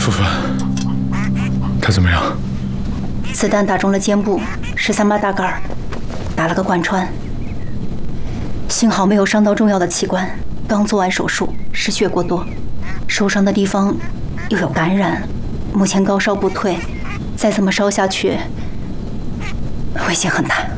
叔叔，他怎么样？ 子弹打中了肩部，13八大盖，打了个贯穿。幸好没有伤到重要的器官，刚做完手术，失血过多，受伤的地方又有感染，目前高烧不退，再这么烧下去，危险很大。